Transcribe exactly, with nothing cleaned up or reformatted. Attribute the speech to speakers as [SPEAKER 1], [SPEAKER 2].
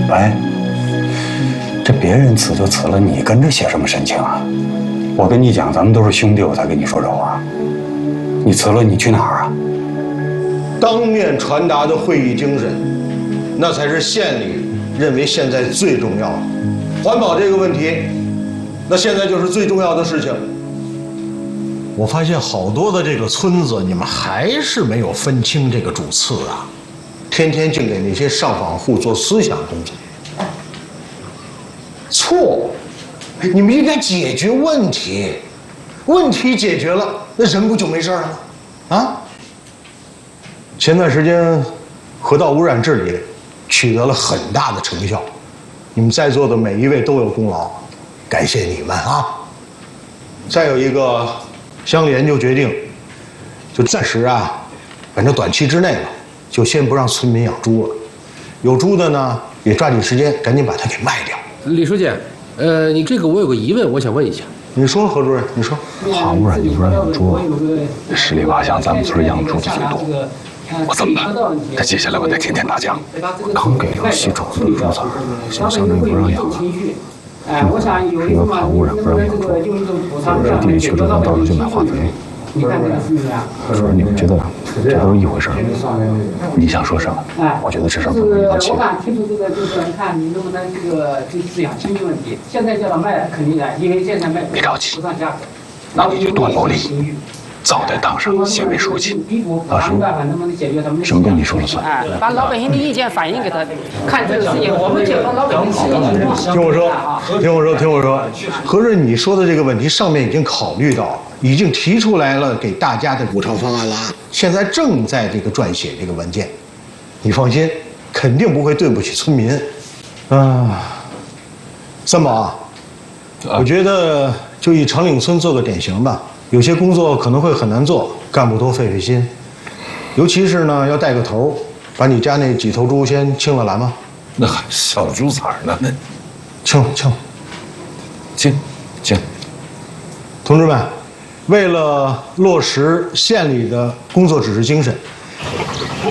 [SPEAKER 1] 喂，这别人辞就辞了，你跟着写什么神情啊？我跟你讲，咱们都是兄弟，我才跟你说这话。你辞了，你去哪儿啊？
[SPEAKER 2] 当面传达的会议精神，那才是县里认为现在最重要的。环保这个问题，那现在就是最重要的事情。我发现好多的这个村子，你们还是没有分清这个主次啊，天天净给那些上访户做思想工作。错，你们应该解决问题，问题解决了，那人不就没事了吗？啊？前段时间，河道污染治理取得了很大的成效，你们在座的每一位都有功劳，感谢你们啊！再有一个。乡里研就决定，就暂时啊，反正短期之内吧，就先不让村民养猪了。有猪的呢，也抓紧时间赶紧把它给卖掉。
[SPEAKER 3] 李书记，呃，你这个我有个疑问，我想问一下。
[SPEAKER 2] 你说，何主任，你说。
[SPEAKER 4] 怕污染就不让养猪，十里八乡咱们村养猪的最多，我怎么办？那接下来我得天天打架。我刚给了西种子的猪崽，现在乡政不让养了。
[SPEAKER 5] 哎，我想有一个嘛，能不能这个用一种补偿？
[SPEAKER 4] 有地里缺猪，咱到时候去买化肥。
[SPEAKER 5] 你看这个是不是啊？
[SPEAKER 4] 说你们觉得这都是一回事？你想说什么？我觉得至少不能放弃。
[SPEAKER 5] 我想提出这个，就是看你能不能这个就是饲养经济问题。现在叫他卖肯定的，因为现在卖
[SPEAKER 4] 别着急，
[SPEAKER 5] 不上价格。
[SPEAKER 4] 那你就多努力，早点当上县委书记。到时候什么东西说了算。
[SPEAKER 5] 哎，把老百姓的意见反映给他，看这个事情，我们解放老百姓心里。
[SPEAKER 2] 听我说，听我说，听我说，何润，你说的这个问题上面已经考虑到了，已经提出来了给大家的补偿方案了，现在正在这个撰写这个文件。你放心，肯定不会对不起村民。啊，三宝啊，我觉得就以长岭村做个典型吧。有些工作可能会很难做，干部多费费心，尤其是呢要带个头，把你家那几头猪先清了来吗？
[SPEAKER 6] 那还小猪崽呢？那
[SPEAKER 2] 清清
[SPEAKER 6] 清清。
[SPEAKER 2] 同志们，为了落实县里的工作指示精神，